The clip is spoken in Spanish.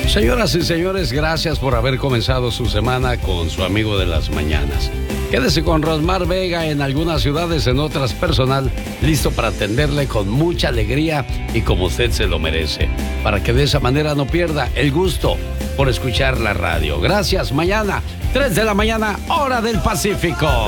Señoras y señores, gracias por haber comenzado su semana con su amigo de las mañanas. Quédese con Rosmar Vega, en algunas ciudades, en otras personal, listo para atenderle con mucha alegría y como usted se lo merece, para que de esa manera no pierda el gusto por escuchar la radio. Gracias. Mañana, 3 de la mañana, hora del Pacífico.